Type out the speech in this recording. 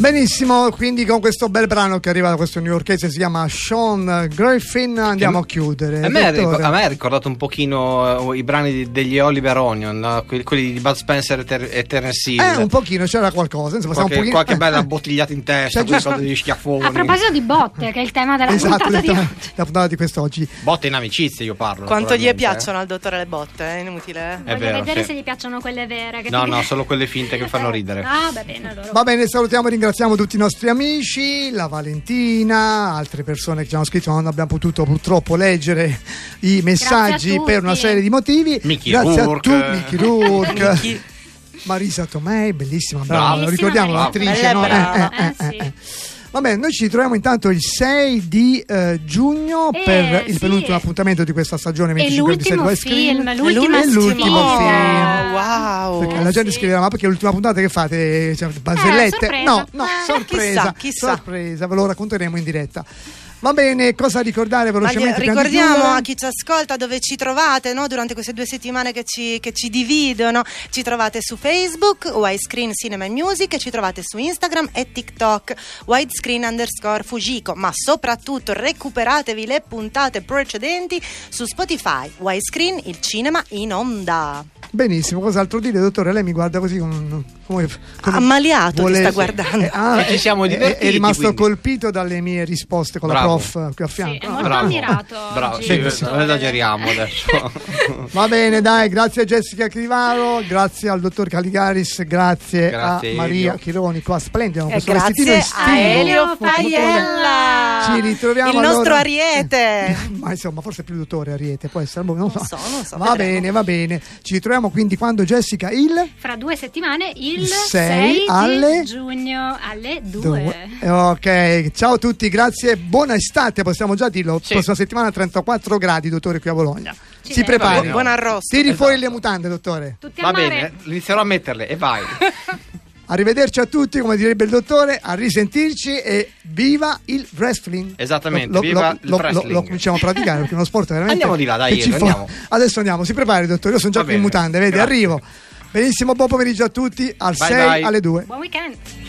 Benissimo, quindi con questo bel brano che arriva da questo newyorkese, si chiama Sean Griffin, andiamo a chiudere. A me ha ricordato un pochino i brani degli Oliver Onion, no? Quelli di Bud Spencer e Terence Hill. Un pochino, c'era qualcosa, insomma, qualche bella bottigliata in testa, degli schiaffoni. A proposito di botte, che è il tema della puntata di oggi. La puntata di quest'oggi. Botte in amicizia, io parlo. Quanto gli piacciono al dottore le botte, è inutile. Voglio vedere se gli piacciono quelle vere. No, solo quelle finte che fanno ridere. Va bene, allora. Va bene, salutiamo e ringraziamo tutti i nostri amici, la Valentina, altre persone che ci hanno scritto, non abbiamo potuto purtroppo leggere i messaggi per una serie di motivi. Grazie a tutti, Mickey Rourke. Marisa Tomei, bellissima, brava, lo ricordiamo, l'attrice, no? Va bene, noi ci troviamo intanto il 6 di giugno per il penultimo appuntamento di questa stagione 25 di Wide Screen. L'ultimo film. Wow. Perché la gente scriverà: ma perché l'ultima puntata che fate? Cioè, barzellette? No, sorpresa. Chissà. Sorpresa, ve lo racconteremo in diretta. Va bene, cosa ricordare velocemente? Ricordiamo a chi ci ascolta dove ci trovate, no? Durante queste 2 settimane che ci dividono. Ci trovate su Facebook, Widescreen Cinema and Music, e ci trovate su Instagram e TikTok, Widescreen_Fujiko. Ma soprattutto recuperatevi le puntate precedenti su Spotify. Widescreen, il cinema in onda. Benissimo, cos'altro dire, dottore? Lei mi guarda così come ammaliato, ti sta guardando. Ci siamo divertiti. È rimasto quindi colpito dalle mie risposte con la prof qui a fianco. Sì, è molto ammirato. Bravo, non esageriamo adesso. Va bene, dai, grazie a Jessica Crivaro, grazie al dottor Caligaris, grazie a Maria Chironi, qua splendido. Grazie a Elio Faiella. Ci ritroviamo il nostro Ariete. Ma insomma, forse più dottore Ariete, può essere, non so. Va bene. Ci ritroviamo quindi quando, Jessica? Fra 2 settimane, il 6 di giugno alle 2. Ok, ciao a tutti, grazie, buona estate, possiamo già dirlo. Sì. Prossima settimana 34 gradi, dottore, qui a Bologna. Si prepari. Buon arrosto. Tiri fuori le mutande, dottore. Tutti Va bene, inizierò a metterle e vai. Arrivederci a tutti, come direbbe il dottore, a risentirci e viva il wrestling. Esattamente, viva il wrestling. Lo cominciamo a praticare perché è uno sport veramente. Andiamo di là, dai, andiamo. Adesso andiamo, si prepari, dottore, io sono già qui in mutande, vedi, grazie. arrivo. Benissimo, buon pomeriggio a tutti, al 6 alle 2. Buon weekend.